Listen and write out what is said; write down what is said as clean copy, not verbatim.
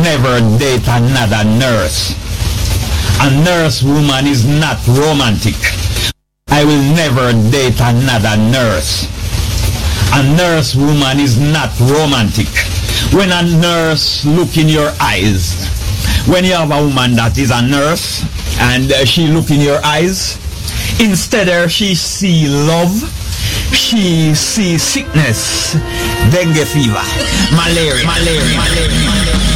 never date another nurse. A nurse woman is not romantic. I will never date another nurse. A nurse woman is not romantic. When a nurse look in your eyes, when you have a woman that is a nurse and she look in your eyes, instead of she see love, she see sickness, dengue fever, malaria.